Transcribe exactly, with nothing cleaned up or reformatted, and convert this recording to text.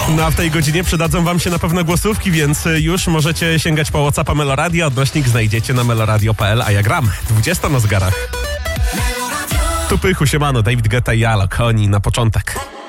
No a w tej godzinie przydadzą wam się na pewno głosówki, więc już możecie sięgać po WhatsAppa Meloradia. Odnośnik znajdziecie na meloradio kropka p l, a ja gram. dwudziesta na zegarach. Tu Pychu, siemano, David Guetta i Alok, oni na początek.